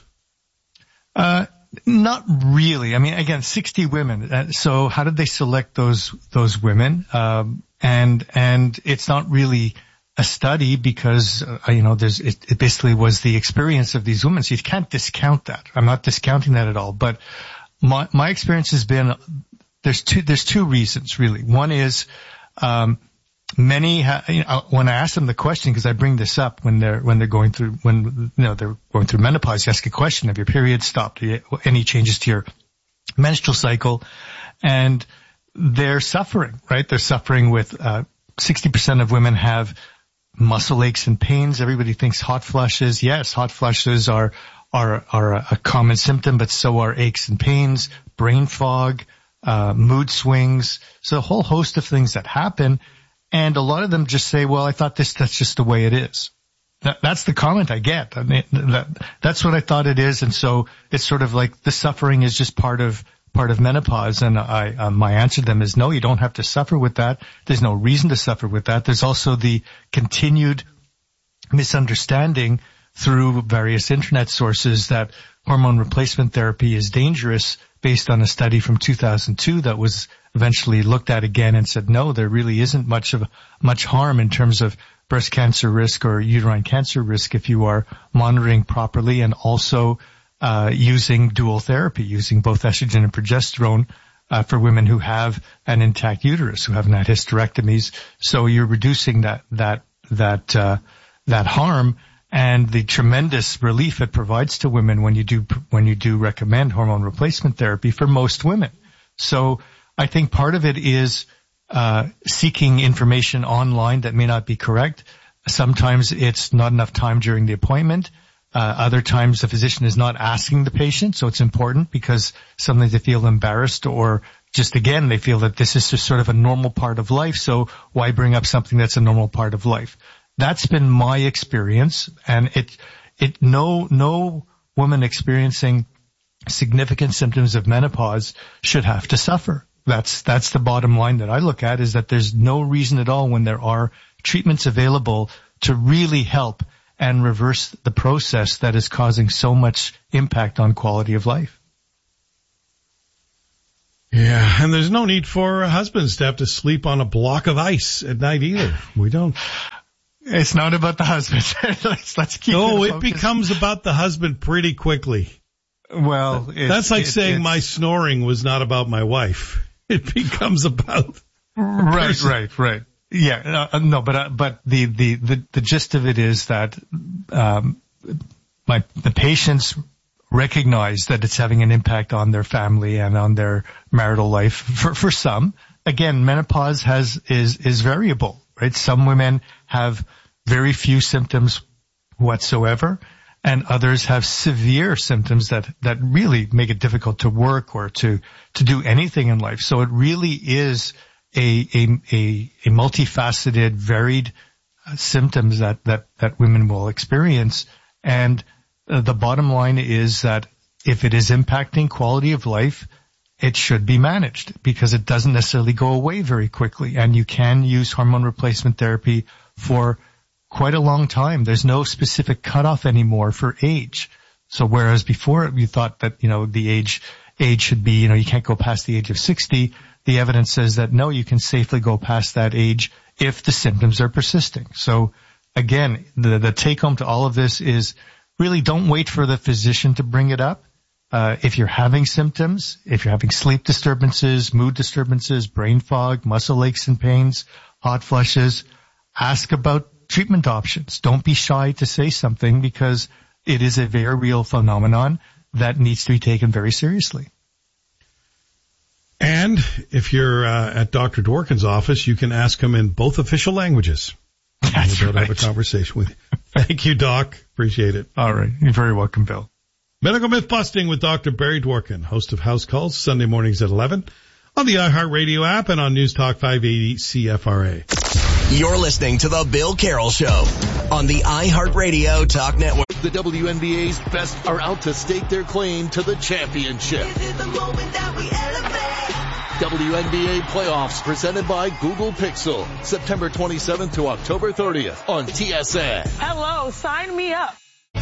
Uh, not really. I mean, again, sixty women. Uh, so how did they select those, those women? Um, and, and it's not really a study because, uh, you know, there's, it, it basically was the experience of these women. So you can't discount that. I'm not discounting that at all. But my, my experience has been, there's two, there's two reasons really. One is, um, Many, ha- you know, when I ask them the question, because I bring this up when they're when they're going through when you know they're going through menopause, you ask a question: have your period stopped? Any changes to your menstrual cycle? And they're suffering, right? They're suffering with uh, sixty percent of women have muscle aches and pains. Everybody thinks hot flushes. Yes, hot flushes are are are a common symptom, but so are aches and pains, brain fog, uh, mood swings. So a whole host of things that happen. And a lot of them just say, well, I thought this, that's just the way it is. That, that's the comment I get. I mean, that, that's what I thought it is. And so it's sort of like the suffering is just part of, part of menopause. And I, uh, my answer to them is no, you don't have to suffer with that. There's no reason to suffer with that. There's also the continued misunderstanding through various internet sources that hormone replacement therapy is dangerous based on a study from two thousand two that was eventually looked at again and said, no, there really isn't much of much harm in terms of breast cancer risk or uterine cancer risk if you are monitoring properly and also uh using dual therapy, using both estrogen and progesterone uh, for women who have an intact uterus, who haven't had hysterectomies. So you're reducing that that that uh that harm and the tremendous relief it provides to women when you do when you do recommend hormone replacement therapy for most women. So I think part of it is uh, seeking information online that may not be correct. Sometimes it's not enough time during the appointment. Uh, other times the physician is not asking the patient, so it's important because sometimes they feel embarrassed or just again they feel that this is just sort of a normal part of life, so why bring up something that's a normal part of life? That's been my experience, and it, it, no, no woman experiencing significant symptoms of menopause should have to suffer. That's, that's the bottom line that I look at, is that there's no reason at all when there are treatments available to really help and reverse the process that is causing so much impact on quality of life. Yeah, and there's no need for husbands to have to sleep on a block of ice at night either. We don't. It's not about the husband. let's, let's keep oh, it it becomes about the husband pretty quickly. Well, it's, that's like it, saying my snoring was not about my wife. It becomes about right, person. right, right. Yeah, uh, no, but uh, but the, the the the gist of it is that um, my the patients recognize that it's having an impact on their family and on their marital life. For for some, again, menopause has is is variable, right? Some women have very few symptoms whatsoever, and others have severe symptoms that that really make it difficult to work or to to do anything in life. So it really is a a a, a multifaceted, varied uh, symptoms that that that women will experience. And uh, the bottom line is that if it is impacting quality of life, it should be managed because it doesn't necessarily go away very quickly. And you can use hormone replacement therapy for quite a long time. There's no specific cutoff anymore for age. So whereas before you thought that, you know, the age age should be, you know, you can't go past the age of sixty, the evidence says that no, you can safely go past that age if the symptoms are persisting. So again, the, the take home to all of this is really don't wait for the physician to bring it up. Uh, if you're having symptoms, if you're having sleep disturbances, mood disturbances, brain fog, muscle aches and pains, hot flushes, ask about treatment options. Don't be shy to say something because it is a very real phenomenon that needs to be taken very seriously. And if you're uh, at Doctor Dworkin's office, you can ask him in both official languages. That's we'll right. Have a conversation with you. Thank you, Doc. Appreciate it. All right. You're very welcome, Bill. Medical Myth Busting with Doctor Barry Dworkin, host of House Calls, Sunday mornings at eleven on the iHeartRadio app and on News Talk five eighty C F R A. You're listening to The Bill Carroll Show on the iHeartRadio Talk Network. The W N B A's best are out to stake their claim to the championship. This is the moment that we elevate. W N B A playoffs presented by Google Pixel. September twenty-seventh to October thirtieth on T S N. Hello, sign me up.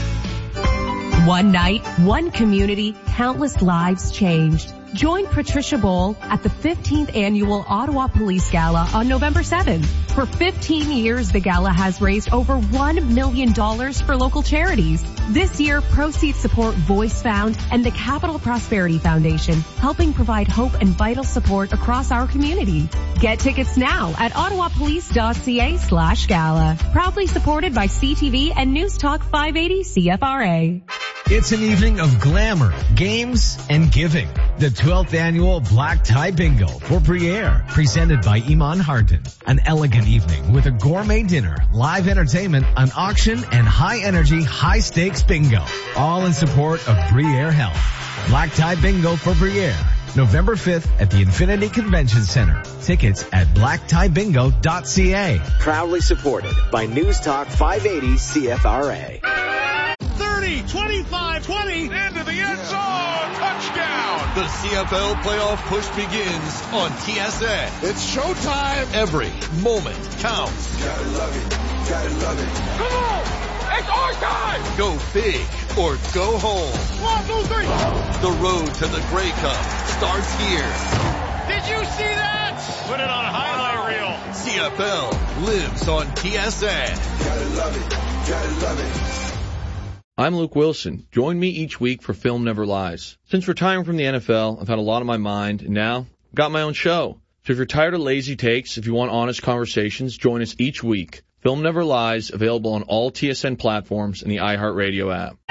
One night, one community, countless lives changed. Join Patricia Bowl at the fifteenth Annual Ottawa Police Gala on November seventh. For fifteen years, the gala has raised over one million dollars for local charities. This year, proceeds support Voice Found and the Capital Prosperity Foundation, helping provide hope and vital support across our community. Get tickets now at ottawapolice.ca slash gala. Proudly supported by C T V and News Talk five eighty C F R A. It's an evening of glamour, games, and giving. The twelfth Annual Black Tie Bingo for Briere, presented by Iman Hardin. An elegant evening with a gourmet dinner, live entertainment, an auction, and high-energy, high-stakes bingo. All in support of Briere Health. Black Tie Bingo for Briere, November fifth at the Infinity Convention Center. Tickets at black tie bingo dot c a. Proudly supported by News Talk five eighty C F R A. thirty, twenty-five, twenty, into the end zone, touchdown! The C F L playoff push begins on T S N. It's showtime! Every moment counts. Gotta love it, gotta love it. Come on! It's our time! Go big or go home. One, two, three! The road to the Grey Cup starts here. Did you see that? Put it on a highlight reel. C F L lives on T S N. Gotta love it, gotta love it. I'm Luke Wilson. Join me each week for Film Never Lies. Since retiring from the N F L, I've had a lot on my mind, and now I've got my own show. So if you're tired of lazy takes, if you want honest conversations, join us each week. Film Never Lies, available on all T S N platforms and the iHeartRadio app.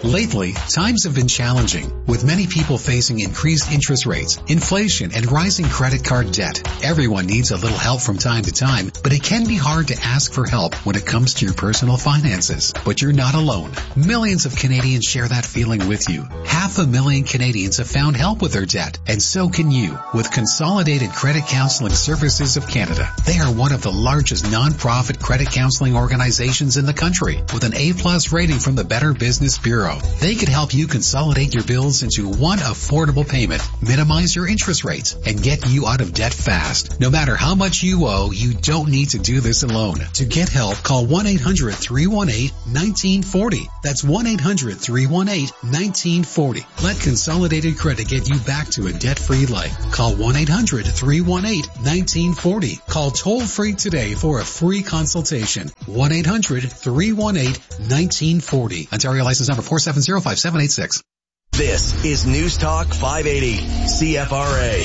Lately, times have been challenging, with many people facing increased interest rates, inflation, and rising credit card debt. Everyone needs a little help from time to time, but it can be hard to ask for help when it comes to your personal finances. But you're not alone. Millions of Canadians share that feeling with you. Half a million Canadians have found help with their debt, and so can you with Consolidated Credit Counseling Services of Canada. They are one of the largest non-profit credit counseling organizations in the country, with an A-plus rating from the Better Business Bureau. They could help you consolidate your bills into one affordable payment, minimize your interest rates, and get you out of debt fast. No matter how much you owe, you don't need to do this alone. To get help, call one eight hundred, three one eight, one nine four zero. That's one eight hundred, three one eight, one nine four zero. Let Consolidated Credit get you back to a debt-free life. Call one eight hundred, three one eight, one nine four zero. Call toll-free today for a free consultation. one eight hundred, three one eight, one nine four zero. Ontario license number four seven zero, five seven eight six. This is News Talk five eighty C F R A.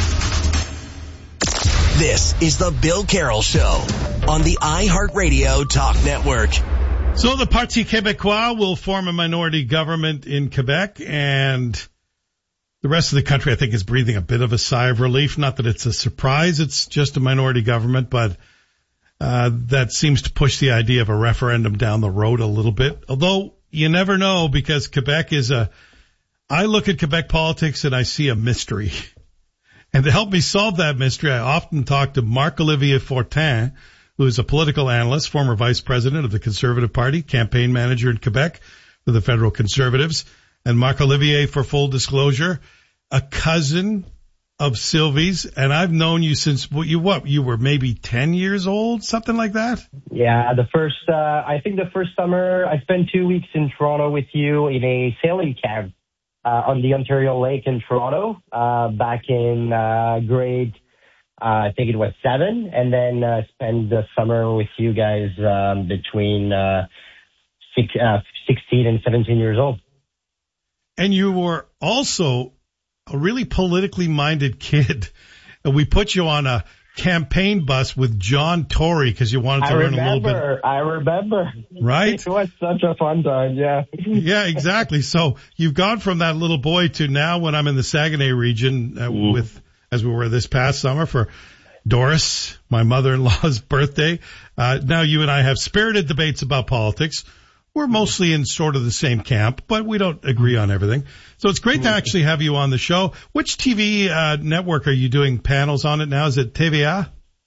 This is the Bill Carroll Show on the iHeartRadio Talk Network. So the Parti Québécois will form a minority government in Quebec, and the rest of the country, I think, is breathing a bit of a sigh of relief. Not that it's a surprise, it's just a minority government, but uh that seems to push the idea of a referendum down the road a little bit. Although you never know, because Quebec is a, I look at Quebec politics and I see a mystery. And to help me solve that mystery, I often talk to Marc-Olivier Fortin, who is a political analyst, former vice president of the Conservative Party, campaign manager in Quebec for the Federal Conservatives. And Marc-Olivier, for full disclosure, a cousin of Sylvie's, and I've known you since what you what you were maybe ten years old, something like that. Yeah, the first uh, I think the first summer I spent two weeks in Toronto with you in a sailing camp uh, on the Ontario Lake in Toronto uh, back in uh, grade uh, I think it was seven, and then uh, spent the summer with you guys um, between uh, six, uh, sixteen and seventeen years old. And you were also a really politically minded kid. And we put you on a campaign bus with John Tory because you wanted to I learn remember, a little bit. I remember. Right? It was such a fun time, yeah. Yeah, exactly. So you've gone from that little boy to now when I'm in the Saguenay region uh, mm. with, as we were this past summer for Doris, my mother-in-law's birthday. Uh, now you and I have spirited debates about politics. We're mostly in sort of the same camp, but we don't agree on everything. So it's great to actually have you on the show. Which T V uh, network are you doing panels on it now? Is it T V A? Uh,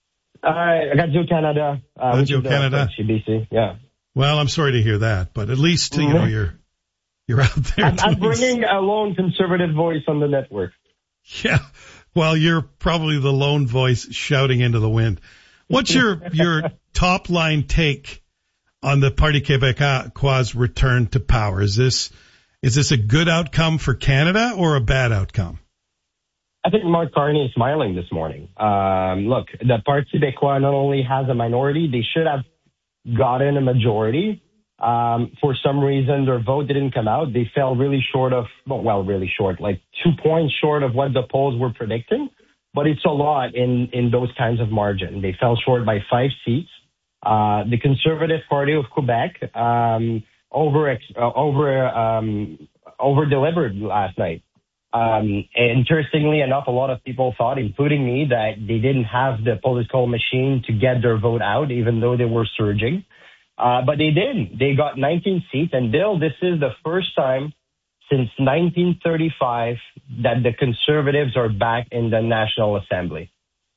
Radio Canada. Uh, Radio Canada. C B C, yeah. Well, I'm sorry to hear that, but at least, mm-hmm. you know, you're, you're out there. I'm, I'm bringing a lone conservative voice on the network. Yeah. Well, you're probably the lone voice shouting into the wind. What's your, your top line take on the Parti Québécois' return to power? Is this, is this a good outcome for Canada or a bad outcome? I think Mark Carney is smiling this morning. Um, look, the Parti Québécois not only has a minority, they should have gotten a majority. Um, for some reason, their vote didn't come out. They fell really short of, well, really short, like two points short of what the polls were predicting. But it's a lot in, in those kinds of margin. They fell short by five seats. Uh, the Conservative Party of Quebec um, over uh, over um, over delivered last night. Um, and interestingly enough, a lot of people thought, including me, that they didn't have the political machine to get their vote out, even though they were surging. Uh, but they did. They got nineteen seats, and Bill, this is the first time since nineteen thirty-five that the Conservatives are back in the National Assembly.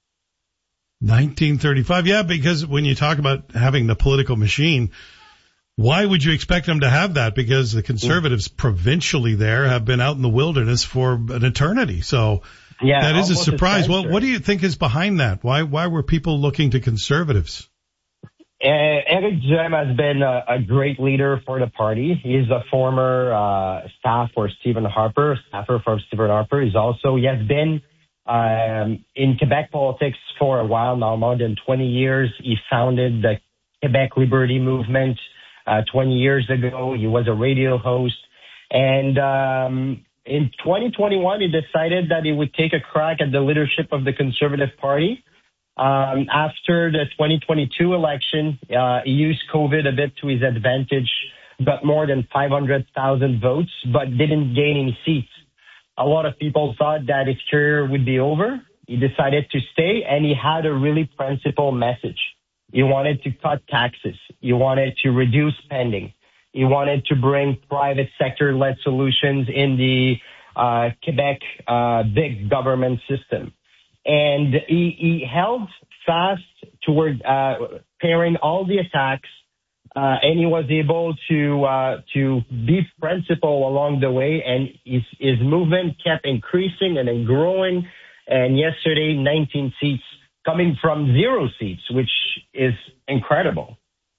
nineteen thirty-five, yeah, because when you talk about having the political machine, why would you expect them to have that? Because the Conservatives mm. provincially there have been out in the wilderness for an eternity. So yeah, that is a surprise. Well, what do you think is behind that? Why why were people looking to Conservatives? Uh, Éric Duhem has been a, a great leader for the party. He's a former uh, staff for Stephen Harper, staffer for Stephen Harper. He's also, he has been Um, in Quebec politics for a while now, more than twenty years. He founded the Quebec Liberty Movement uh, twenty years ago. He was a radio host. And um, in twenty twenty-one, he decided that he would take a crack at the leadership of the Conservative Party. Um, after the twenty twenty-two election, uh, he used COVID a bit to his advantage got more than five hundred thousand votes, but didn't gain any seats. A lot of people thought that his career would be over. He decided to stay, and he had a really principled message. He wanted to cut taxes. He wanted to reduce spending. He wanted to bring private sector-led solutions in the uh, Quebec uh, big government system. And he, he held fast toward uh, pairing all the attacks, uh, and he was able to uh, to be principled along the way, and his, his movement kept increasing and then growing. And yesterday, nineteen seats coming from zero seats, which is incredible.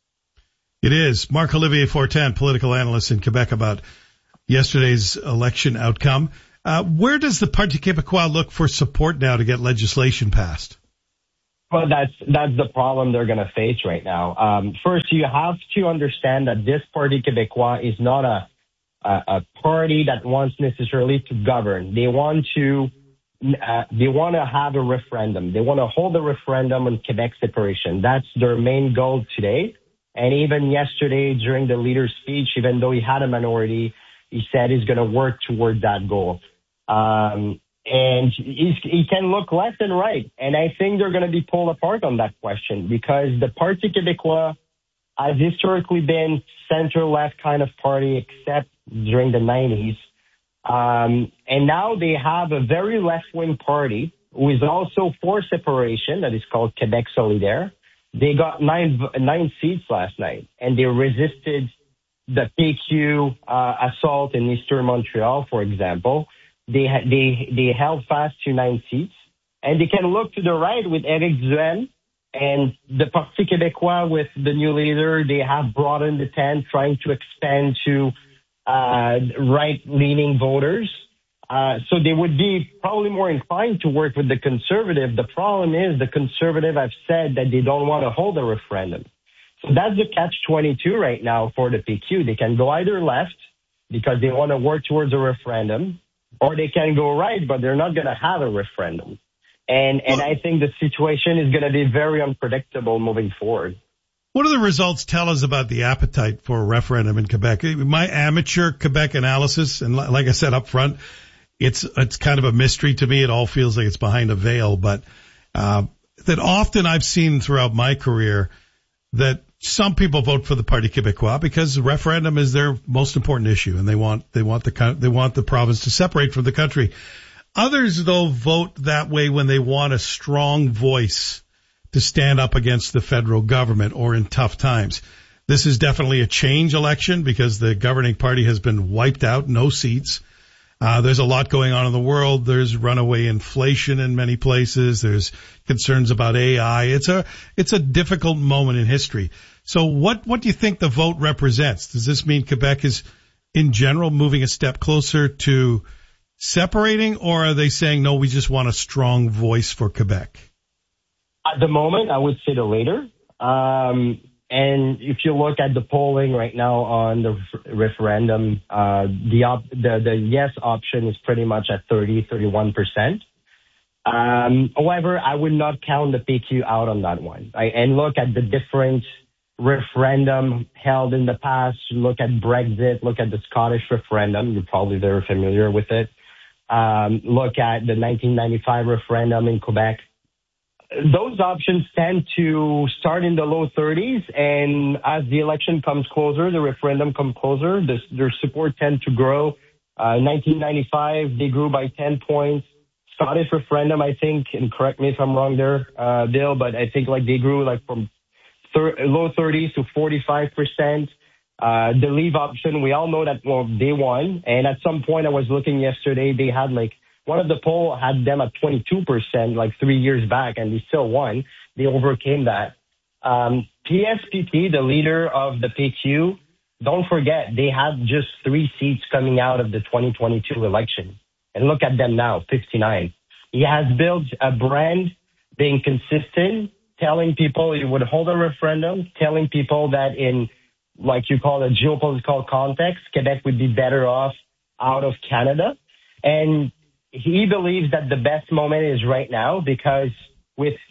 It is. Marc-Olivier Fortin, political analyst in Quebec, about yesterday's election outcome. Uh, where does the Parti Québécois look for support now to get legislation passed? Well, that's that's the problem they're going to face right now. Um, first, you have to understand that this Parti Québécois is not a, a a party that wants necessarily to govern. They want to uh, they want to have a referendum. They want to hold a referendum on Quebec separation. That's their main goal today. And even yesterday, during the leader's speech, even though he had a minority, he said he's going to work toward that goal. Um, and he's, he can look left and right. And I think they're going to be pulled apart on that question because the Parti Québécois has historically been center-left kind of party, except during the nineties. Um, and now they have a very left-wing party who is also for separation that is called Québec Solidaire. They got nine, nine seats last night, and they resisted the P Q uh, assault in Eastern Montreal, for example. They ha- they they held fast to nine seats, and they can look to the right with Éric Duhaime and the Parti Québécois with the new leader. They have broadened the tent, trying to expand to uh, right-leaning voters. Uh, so they would be probably more inclined to work with the conservative. The problem is the conservative have said that they don't want to hold a referendum. So that's the catch twenty-two right now for the P Q. They can go either left because they want to work towards a referendum, or they can go right, but they're not going to have a referendum. And and I think the situation is going to be very unpredictable moving forward. What do the results tell us about the appetite for a referendum in Quebec? My amateur Quebec analysis, and like I said up front, it's it's kind of a mystery to me. It all feels like it's behind a veil, but uh, that often I've seen throughout my career that some people vote for the Parti Québécois because the referendum is their most important issue, and they want they want the they want the province to separate from the country. Others, though, vote that way when they want a strong voice to stand up against the federal government or in tough times. This is definitely a change election because the governing party has been wiped out, no seats. Uh, there's a lot going on in the world. There's runaway inflation in many places. There's concerns about A I. It's a, it's a difficult moment in history. So what, what do you think the vote represents? Does this mean Quebec is in general moving a step closer to separating, or are they saying, no, we just want a strong voice for Quebec? At the moment, I would say the later. Um, And if you look at the polling right now on the referendum, uh, the, op- the the yes option is pretty much at thirty, thirty-one percent. Um, however, I would not count the P Q out on that one. Right? And look at the different referendum held in the past. Look at Brexit. Look at the Scottish referendum. You're probably very familiar with it. Um, look at the nineteen ninety-five referendum in Quebec. Those options tend to start in the low thirties, and as the election comes closer, the referendum comes closer, this, their support tend to grow. Uh, nineteen ninety-five, they grew by ten points. Scottish referendum, I think, and correct me if I'm wrong there, uh, Bill, but I think like they grew like from thir- low thirties to forty-five percent. Uh, the Leave option, we all know that, well, they won. And at some point I was looking yesterday, they had like, one of the poll had them at twenty-two percent like three years back, and they still won. They overcame that. Um, P S P P, the leader of the P Q, don't forget, they had just three seats coming out of the twenty twenty-two election. And look at them now, fifty-nine. He has built a brand being consistent, telling people he would hold a referendum, telling people that in, like you call it, geopolitical context, Quebec would be better off out of Canada. And he believes that the best moment is right now because with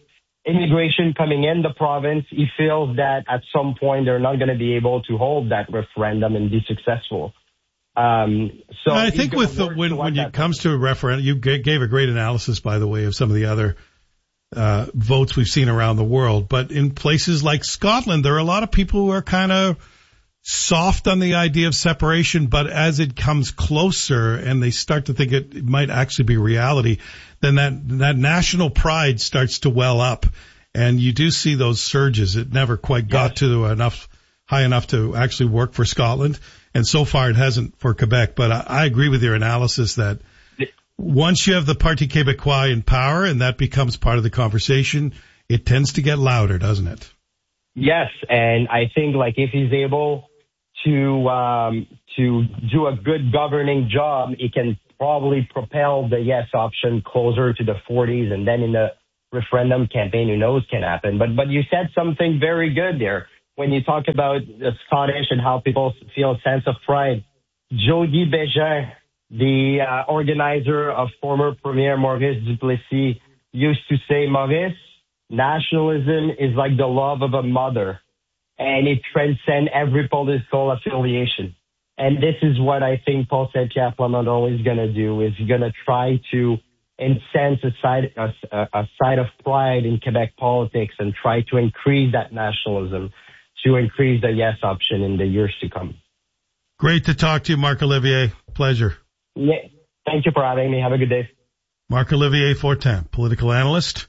immigration coming in the province, he feels that at some point they're not going to be able to hold that referendum and be successful. Um, so I think with the, when when it comes to a referendum, you g- gave a great analysis, by the way, of some of the other uh, votes we've seen around the world. But in places like Scotland, there are a lot of people who are kind of soft on the idea of separation, but as it comes closer and they start to think it, it might actually be reality, then that that national pride starts to well up, and you do see those surges. It never quite got yes. to enough high enough to actually work for Scotland, and so far it hasn't for Quebec. But I, I agree with your analysis that once you have the Parti Québécois in power and that becomes part of the conversation, it tends to get louder, doesn't it? Yes, and I think like if he's able to um, to do a good governing job, it can probably propel the yes option closer to the forties, and then in the referendum campaign, who knows can happen. But but you said something very good there when you talk about the Scottish and how people feel a sense of pride. Jody Bégin, the uh, organizer of former Premier Maurice Duplessis, used to say, Maurice, nationalism is like the love of a mother, and it transcends every political affiliation. And this is what I think Paul Saint-Pierre Plamondon is going to do, is going to try to incense a side, a, a side of pride in Quebec politics and try to increase that nationalism, to increase the yes option in the years to come. Great to talk to you, Marc-Olivier. Pleasure. Yeah. Thank you for having me. Have a good day. Marc-Olivier Fortin, political analyst.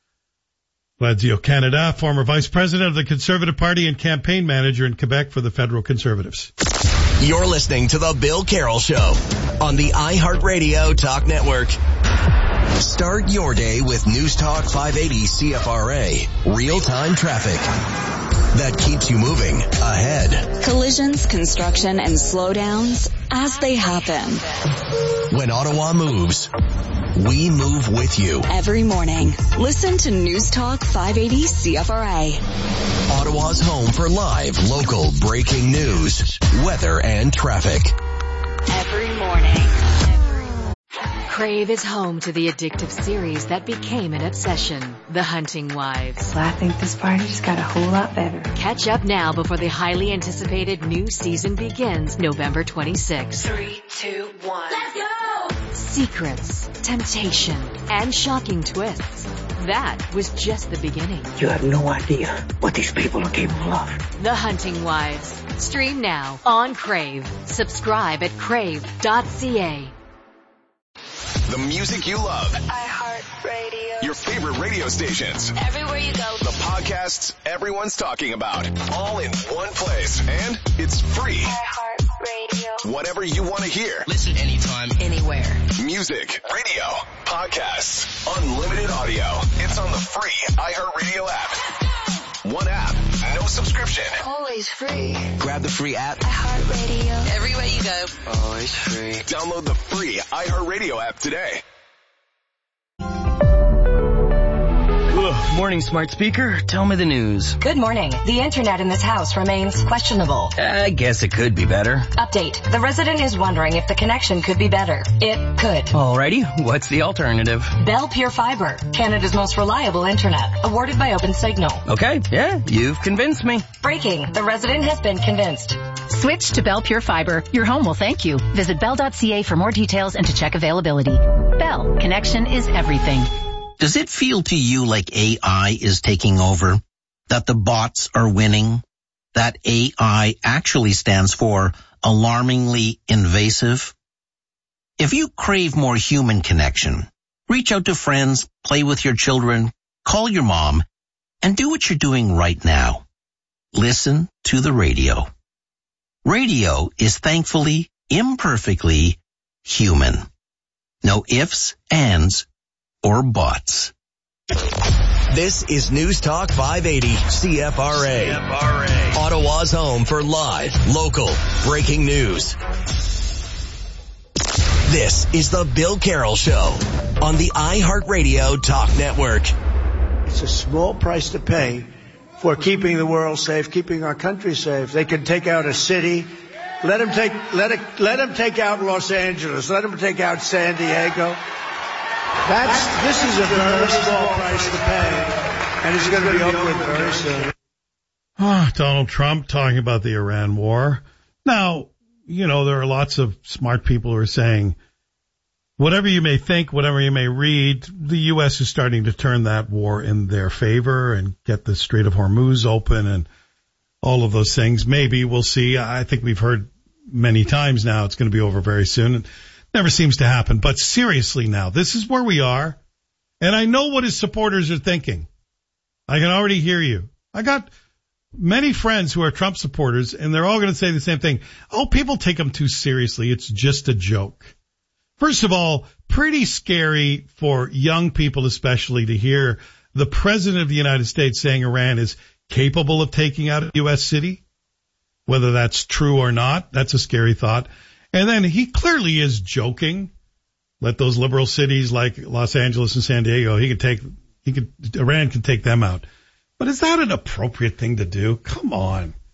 Lazio Canada, former vice president of the Conservative Party and campaign manager in Quebec for the Federal Conservatives. You're listening to The Bill Carroll Show on the iHeartRadio Talk Network. Start your day with News Talk five eighty C F R A. Real-time traffic that keeps you moving ahead. Collisions, construction, and slowdowns as they happen. When Ottawa moves, we move with you. Every morning, listen to News Talk five eighty C F R A. Ottawa's home for live, local, breaking news, weather, and traffic. Every morning. Crave is home to the addictive series that became an obsession, The Hunting Wives. Well, I think this party just got a whole lot better. Catch up now before the highly anticipated new season begins November twenty-sixth. Three, two, one. Let's go! Secrets, temptation, and shocking twists. That was just the beginning. You have no idea what these people are capable of. The Hunting Wives. Stream now on Crave. Subscribe at crave dot c a. The music you love. iHeartRadio. Your favorite radio stations. Everywhere you go. The podcasts everyone's talking about. All in one place. And it's free. iHeartRadio. Whatever you want to hear. Listen anytime, anywhere. Music, radio, podcasts, unlimited audio. It's on the free iHeartRadio app. One app, no subscription. Always free. Grab the free app. iHeartRadio. Everywhere you go. Always free. Download the free iHeartRadio app today. Ugh, morning, smart speaker. Tell me the news. Good morning. The internet in this house remains questionable. I guess it could be better. Update. The resident is wondering if the connection could be better. It could. Alrighty. What's the alternative? Bell Pure Fiber. Canada's most reliable internet. Awarded by OpenSignal. Okay. Yeah, you've convinced me. Breaking. The resident has been convinced. Switch to Bell Pure Fiber. Your home will thank you. Visit bell dot c a for more details and to check availability. Bell. Connection is everything. Does it feel to you like A I is taking over? That the bots are winning? That A I actually stands for alarmingly invasive? If you crave more human connection, reach out to friends, play with your children, call your mom, and do what you're doing right now. Listen to the radio. Radio is thankfully, imperfectly human. No ifs, ands, or bots. This is News Talk five eighty C F R A. C F R A. Ottawa's home for live, local, breaking news. This is the Bill Carroll Show on the iHeartRadio Talk Network. It's a small price to pay for keeping the world safe, keeping our country safe. They can take out a city. Let them take, let it, let them take out Los Angeles. Let them take out San Diego. That's, this is a very small price to pay And it's going to be over with very soon. Oh, Donald Trump talking about the Iran war. Now, you know, there are lots of smart people who are saying, whatever you may think, whatever you may read, the U S is starting to turn that war in their favor and get the Strait of Hormuz open and all of those things. Maybe we'll see. I think we've heard many times now it's going to be over very soon. It never seems to happen. But seriously now, this is where we are. And I know what his supporters are thinking. I can already hear you. I got many friends who are Trump supporters, and they're all going to say the same thing. Oh, people take him too seriously. It's just a joke. First of all, pretty scary for young people especially to hear the president of the United States saying Iran is capable of taking out a U S city. Whether that's true or not, that's a scary thought. And then he clearly is joking. Let those liberal cities like Los Angeles and San Diego, he could take, he could, Iran can take them out. But is that an appropriate thing to do? Come on.